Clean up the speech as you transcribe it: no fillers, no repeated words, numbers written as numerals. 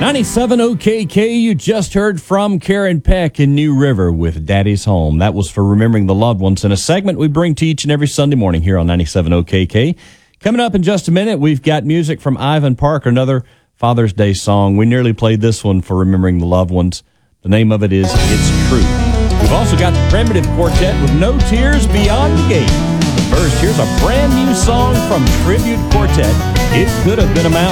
97 OKK, you just heard from Karen Peck in New River with Daddy's Home. That was for remembering the loved ones in a segment we bring to each and every Sunday morning here on 97 OKK. Coming up in just a minute, we've got music from Ivan Parker, another Father's Day song. We nearly played this one for remembering the loved ones. The name of it is It's True. We've also got the Primitive Quartet with No Tears Beyond the Gate. But first, here's a brand new song from Tribute Quartet, It Could Have Been a Mountain.